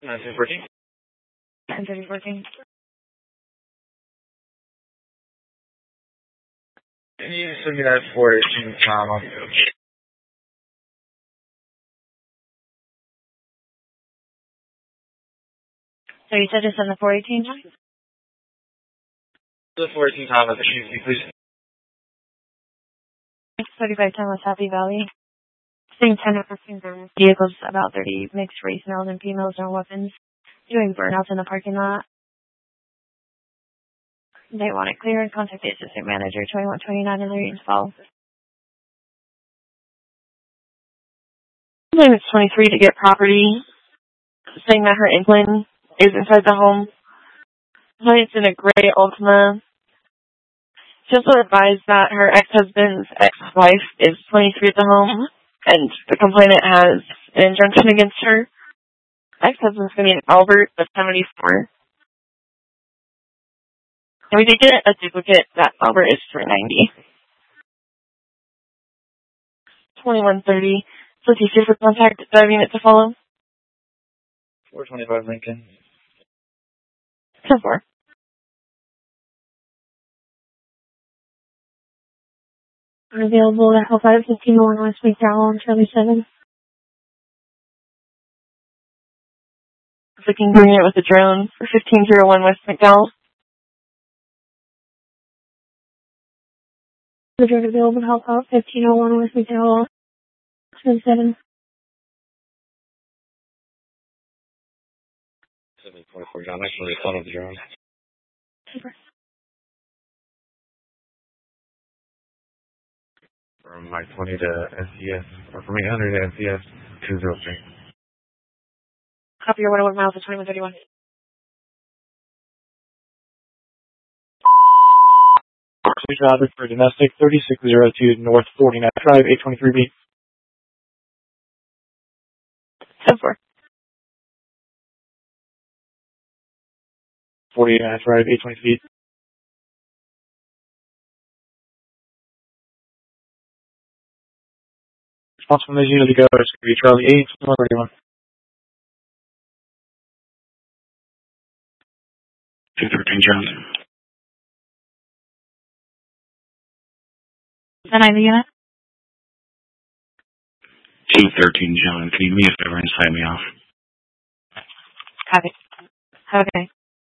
Is working? Is it working? Can you send me that for Tom? So you said it's on the 418 John? The 418 Tom at the Tuesday, please. 35 Thomas Happy Valley. Same 10 of 15 vehicles, about 30 mixed race males and females and weapons. Doing burnouts in the parking lot. They want it clear and contact the assistant manager, 2129 in the Reedensville. Name is 23 to get property, saying that her inkling is inside the home. It's in a gray Ultima. She also advised that her ex-husband's ex-wife is 23 at the home, and the complainant has an injunction against her. Ex-husband's going to be an Albert of 74. And we did get a duplicate. That Albert is 390. 2130. So teacher for contact, driving it to follow. 425 Lincoln. 10-4. Available at L5 1501 West McDowell on Charlie 7. Looking green it with a drone for 1501 West McDowell. The drone available to help out 1501 West McDowell. Charlie 7. 724 John, actually thought of the drone. Super. From I-20 to SCS, or from 800 to SCS 203. Copy your 101 miles at 2131. Police Robert for domestic 3602 North 49 Drive 823B. 10-4. 49 Drive 823B. Response from the unit to go is going to be Charlie 8, 131. 213 John. Is that the unit? 213 John. Can you do me a favor and sign me off? Copy. Okay.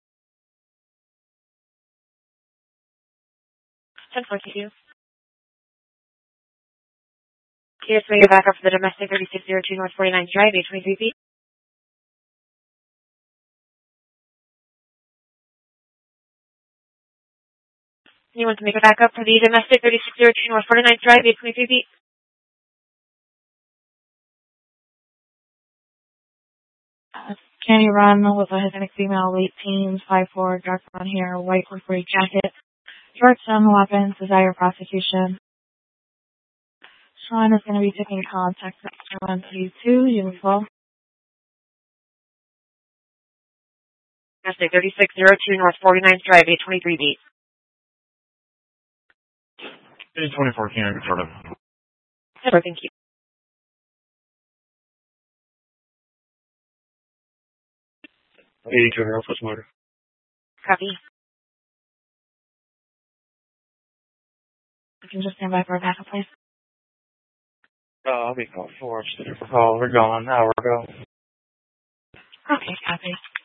1042. Here's where you're back up for the domestic 3602 North 49 Drive, 823B. You want to make a backup for the domestic 3602 North 49 Drive, 823B? Can you run with a Hispanic female, late teens, 5'4", dark brown hair, white corporate jacket, short some weapons, desire prosecution. Sean is going to be taking contact with 132, uniform. Domestic 3602 North 49th Drive, 823B. 24 King, sort of. Super, thank you. Hey, General, what's the matter? Copy. You can just stand by for a backup, please. I'll be called for. We're gone. Hour ago. Okay, copy.